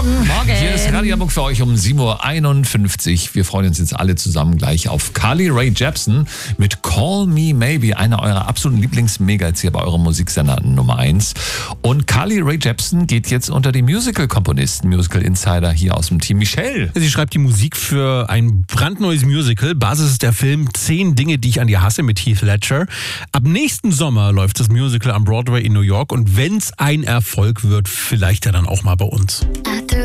Morgen. Morgen. Hier ist Radio Hamburg für euch um 7.51 Uhr. Wir freuen uns jetzt alle zusammen gleich auf Carly Rae Jepsen mit Call Me Maybe, einer eurer absoluten Lieblings-Megahits hier bei eurem Musiksender Nummer 1. Und Carly Rae Jepsen geht jetzt unter die Musical-Komponisten, Musical-Insider hier aus dem Team. Michelle. Sie schreibt die Musik für ein brandneues Musical. Basis ist der Film 10 Dinge, die ich an dir hasse mit Heath Ledger. Ab nächsten Sommer läuft das Musical am Broadway in New York und wenn es ein Erfolg wird, vielleicht ja dann auch mal bei uns.